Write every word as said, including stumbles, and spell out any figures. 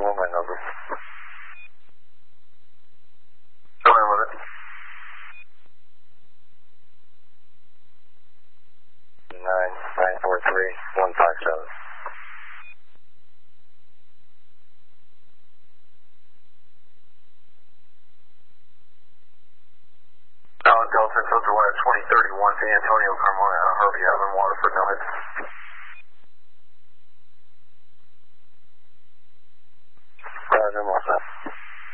know my number. Come in with it. Nine nine four three one five seven. Delta, Delta, Delta, one at twenty thirty-one, San Antonio, Carmona, Harvey Island, Waterford, no hits.